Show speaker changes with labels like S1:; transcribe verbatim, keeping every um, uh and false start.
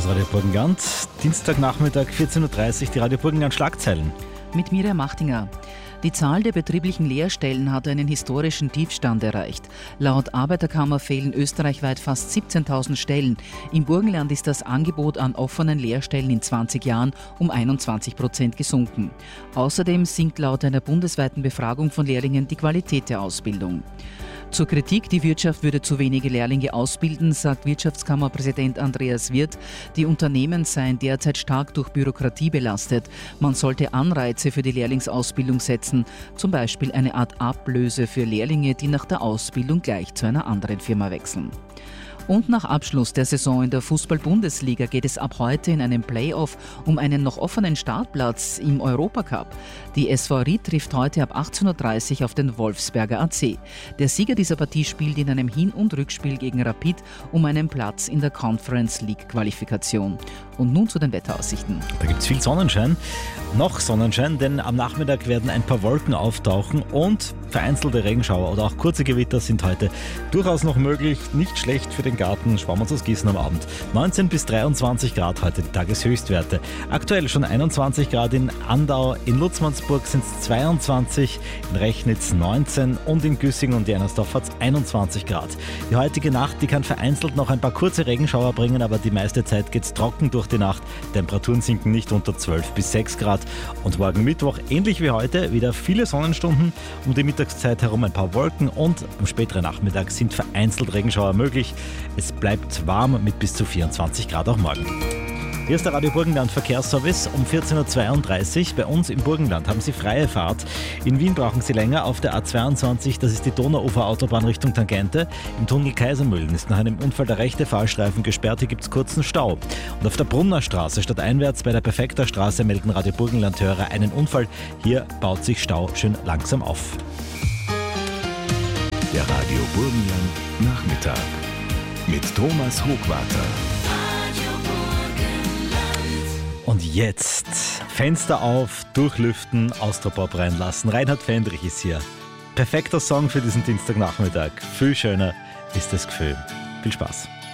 S1: Radio Burgenland. Dienstagnachmittag vierzehn Uhr dreißig, die Radio Burgenland Schlagzeilen.
S2: Mit Miriam Machtinger. Die Zahl der betrieblichen Lehrstellen hat einen historischen Tiefstand erreicht. Laut Arbeiterkammer fehlen österreichweit fast siebzehntausend Stellen. Im Burgenland ist das Angebot an offenen Lehrstellen in zwanzig Jahren um einundzwanzig Prozent gesunken. Außerdem sinkt laut einer bundesweiten Befragung von Lehrlingen die Qualität der Ausbildung. Zur Kritik, die Wirtschaft würde zu wenige Lehrlinge ausbilden, sagt Wirtschaftskammerpräsident Andreas Wirth, die Unternehmen seien derzeit stark durch Bürokratie belastet. Man sollte Anreize für die Lehrlingsausbildung setzen, zum Beispiel eine Art Ablöse für Lehrlinge, die nach der Ausbildung gleich zu einer anderen Firma wechseln. Und nach Abschluss der Saison in der Fußball-Bundesliga geht es ab heute in einem Playoff um einen noch offenen Startplatz im Europacup. Die S V Ried trifft heute ab achtzehn Uhr dreißig auf den Wolfsberger A C. Der Sieger dieser Partie spielt in einem Hin- und Rückspiel gegen Rapid um einen Platz in der Conference League-Qualifikation. Und nun zu den Wetteraussichten.
S1: Da gibt es viel Sonnenschein, noch Sonnenschein, denn am Nachmittag werden ein paar Wolken auftauchen und vereinzelte Regenschauer oder auch kurze Gewitter sind heute durchaus noch möglich. Nicht schlecht für den Garten, sparen wir uns das Gießen am Abend. neunzehn bis dreiundzwanzig Grad heute die Tageshöchstwerte. Aktuell schon einundzwanzig Grad in Andau, in Lutzmannsburg sind es zweiundzwanzig, in Rechnitz neunzehn und in Güssing und Jennersdorf hat es einundzwanzig Grad. Die heutige Nacht, die kann vereinzelt noch ein paar kurze Regenschauer bringen, aber die meiste Zeit geht es trocken durch die Nacht. Temperaturen sinken nicht unter zwölf bis sechs Grad. Und morgen Mittwoch, ähnlich wie heute, wieder viele Sonnenstunden, um die Mittagszeit herum ein paar Wolken und am späteren Nachmittag sind vereinzelt Regenschauer möglich. Es bleibt warm mit bis zu vierundzwanzig Grad auch morgen. Hier ist der Radio Burgenland Verkehrsservice um vierzehn Uhr zweiunddreißig. Bei uns im Burgenland haben Sie freie Fahrt. In Wien brauchen Sie länger auf der A zweiundzwanzig, das ist die Donauuferautobahn Richtung Tangente. Im Tunnel Kaisermühlen ist nach einem Unfall der rechte Fahrstreifen gesperrt, hier gibt es kurzen Stau. Und auf der Brunner Straße stadteinwärts bei der Perfekter Straße melden Radio Burgenland-Hörer einen Unfall. Hier baut sich Stau schön langsam auf.
S3: Der Radio Burgenland Nachmittag mit Thomas Hochwarter.
S1: Und jetzt Fenster auf, durchlüften, Austropop reinlassen. Reinhard Fendrich ist hier. Perfekter Song für diesen Dienstagnachmittag. Viel schöner ist das Gefühl. Viel Spaß.